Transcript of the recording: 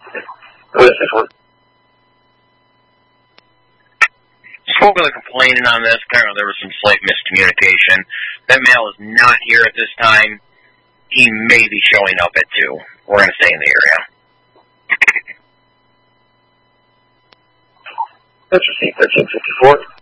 What is this one? Spoken of complaining on this. Apparently there was some slight miscommunication. That male is not here at this time. He may be showing up at 2. We're going to stay in the area. Interesting. 1354.